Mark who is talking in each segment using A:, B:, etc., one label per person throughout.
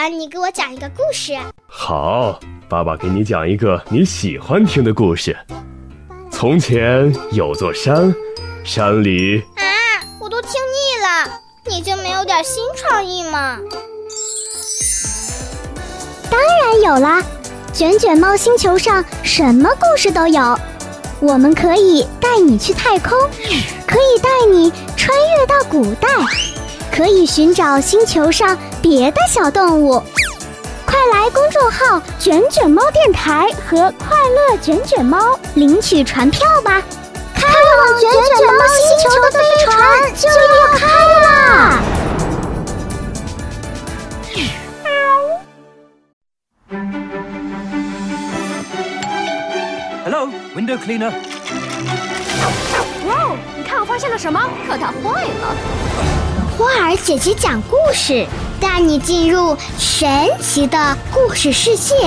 A: 爸，你给我讲一个故事。
B: 好，爸爸给你讲一个你喜欢听的故事。从前有座山，山里……
A: 我都听腻了，你就没有点新创意吗？
C: 当然有啦，卷卷猫星球上什么故事都有。我们可以带你去太空，可以带你穿越到古代，可以寻找星球上别的小动物。快来公众号卷卷猫电台和快乐卷卷猫领取船票吧，开往卷卷猫星球的飞船就要开啦
D: ！Hello, window cleaner.
E: 哇哦！你看我发现了什么？可它坏了。
A: 花儿姐姐讲故事，带你进入神奇的故事世界。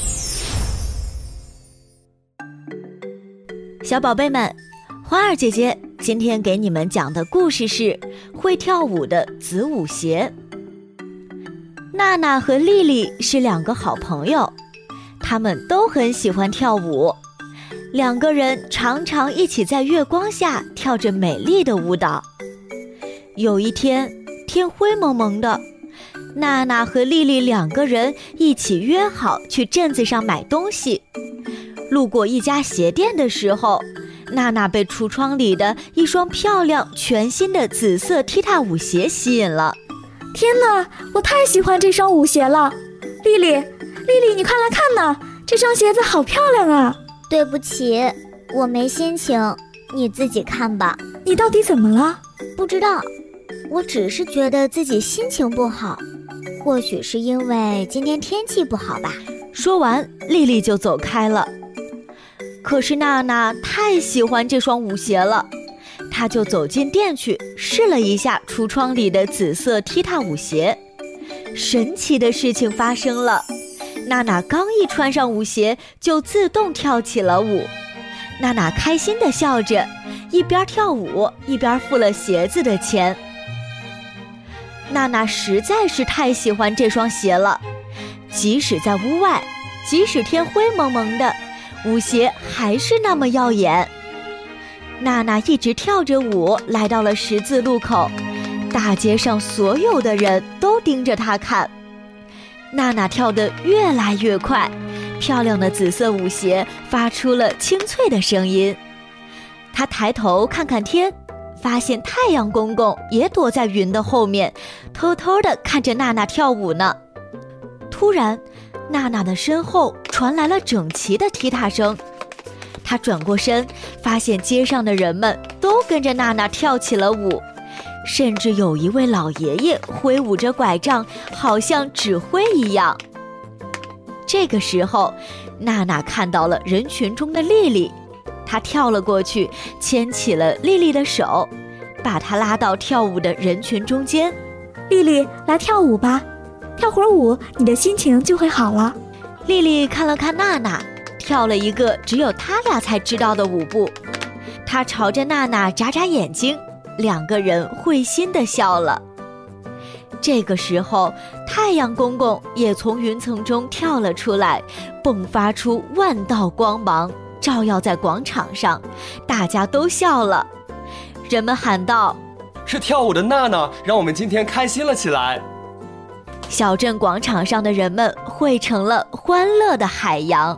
F: 小宝贝们，花儿姐姐今天给你们讲的故事是会跳舞的子舞鞋。娜娜和丽丽是两个好朋友，她们都很喜欢跳舞。两个人常常一起在月光下跳着美丽的舞蹈。有一天，天灰蒙蒙的，娜娜和丽丽两个人一起约好去镇子上买东西。路过一家鞋店的时候，娜娜被橱窗里的一双漂亮全新的紫色踢踏舞鞋吸引了。
G: 天哪，我太喜欢这双舞鞋了！丽丽，你快来看呐，这双鞋子好漂亮啊！
C: 对不起，我没心情，你自己看吧。
G: 你到底怎么了？
C: 不知道，我只是觉得自己心情不好，或许是因为今天天气不好吧。
F: 说完，丽丽就走开了。可是娜娜太喜欢这双舞鞋了，她就走进店去试了一下橱窗里的紫色踢踏舞鞋。神奇的事情发生了，娜娜刚一穿上舞鞋就自动跳起了舞。娜娜开心地笑着，一边跳舞一边付了鞋子的钱。娜娜实在是太喜欢这双鞋了，即使在屋外，即使天灰蒙蒙的，舞鞋还是那么耀眼。娜娜一直跳着舞来到了十字路口，大街上所有的人都盯着她看。娜娜跳得越来越快，漂亮的紫色舞鞋发出了清脆的声音。她抬头看看天，发现太阳公公也躲在云的后面，偷偷地看着娜娜跳舞呢。突然，娜娜的身后传来了整齐的踢踏声。她转过身，发现街上的人们都跟着娜娜跳起了舞，甚至有一位老爷爷挥舞着拐杖，好像指挥一样。这个时候，娜娜看到了人群中的丽丽，她跳了过去，牵起了丽丽的手，把她拉到跳舞的人群中间。
G: 丽丽，来跳舞吧，跳会儿舞，你的心情就会好了。
F: 丽丽看了看娜娜，跳了一个只有他俩才知道的舞步。她朝着娜娜眨眨眼睛，两个人会心地笑了。这个时候，太阳公公也从云层中跳了出来，迸发出万道光芒，照耀在广场上，大家都笑了。人们喊道：
H: 是跳舞的娜娜让我们今天开心了起来。
F: 小镇广场上的人们汇成了欢乐的海洋。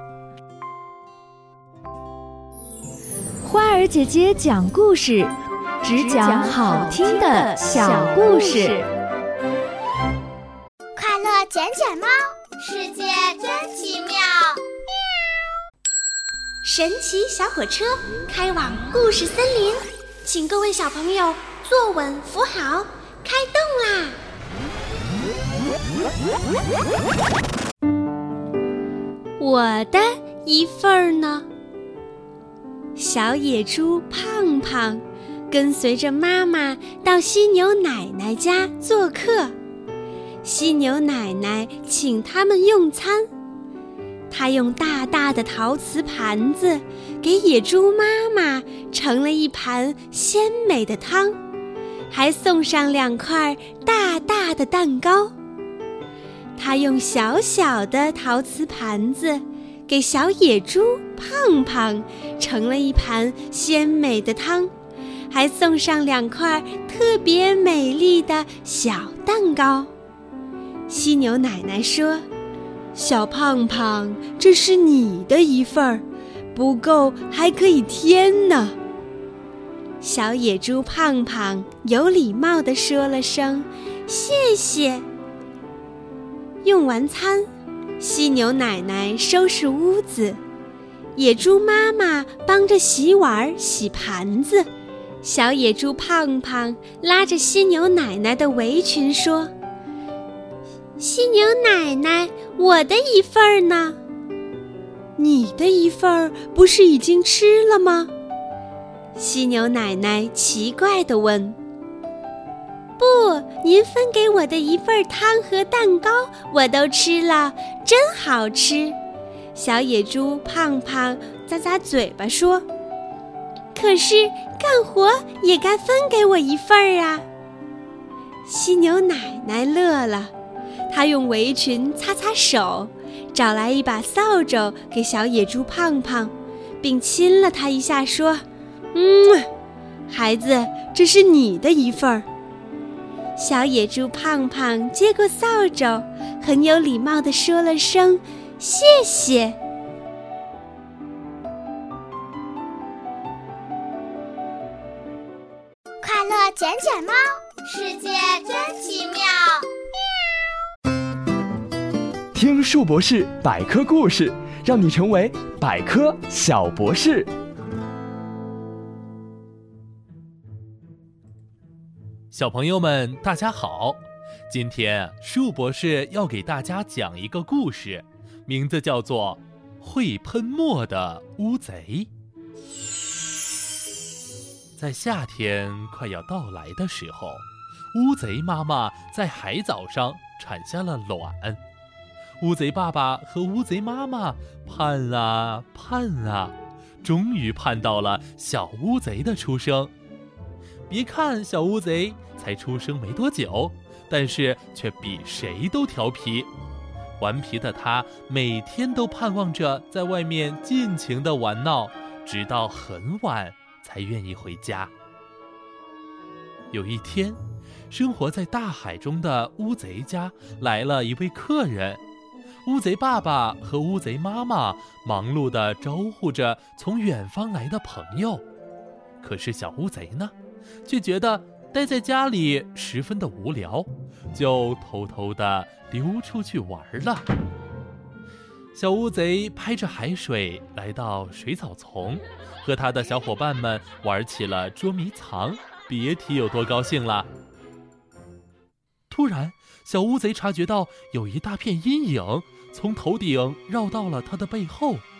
E: 花儿姐姐讲故事，只讲好听的小故事。
A: 快乐卷卷猫，世界真奇妙。神奇小火车开往故事森林，请各位小朋友坐稳扶好，开动啦！
I: 我的一份儿呢？小野猪胖胖跟随着妈妈到犀牛奶奶家做客，犀牛奶奶请他们用餐。她用大大的陶瓷盘子给野猪妈妈盛了一盘鲜美的汤，还送上2块大大的蛋糕。 他用小小的陶瓷盘子给小野猪胖胖盛了一盘鲜美的汤，还送上2块特别美丽的小蛋糕。犀牛奶奶说：“小胖胖，这是你的一份儿，不够还可以添呢。”小野猪胖胖有礼貌地说了声谢谢。用完餐，犀牛奶奶收拾屋子，野猪妈妈帮着洗碗洗盘子，小野猪胖胖拉着犀牛奶奶的围裙说：“犀牛奶奶，我的一份儿呢？”“你的一份儿不是已经吃了吗？”犀牛奶奶奇怪地问。“不，您分给我的一份汤和蛋糕我都吃了，真好吃。”小野猪胖胖咂咂嘴巴说：“可是干活也该分给我一份儿啊。”犀牛奶奶乐了，她用围裙擦擦手，找来一把扫帚给小野猪胖胖，并亲了他一下说：“孩子，这是你的一份儿。”小野猪胖胖接过扫帚，很有礼貌地说了声谢谢。
A: 快乐卷卷猫，世界真奇妙。
D: 听树博士百科故事，让你成为百科小博士。
J: 小朋友们，大家好！今天树博士要给大家讲一个故事，名字叫做《会喷墨的乌贼》。在夏天快要到来的时候，乌贼妈妈在海藻上产下了卵。乌贼爸爸和乌贼妈妈盼啊盼啊，终于盼到了小乌贼的出生。别看小乌贼才出生没多久，但是却比谁都调皮。顽皮的他每天都盼望着在外面尽情地玩闹，直到很晚才愿意回家。有一天，生活在大海中的乌贼家来了一位客人。乌贼爸爸和乌贼妈妈忙碌地招呼着从远方来的朋友，可是小乌贼呢，却觉得待在家里十分的无聊，就偷偷地溜出去玩了。小乌贼拍着海水来到水草丛，和他的小伙伴们玩起了捉迷藏，别提有多高兴了。突然，小乌贼察觉到有一大片阴影从头顶绕到了他的背后，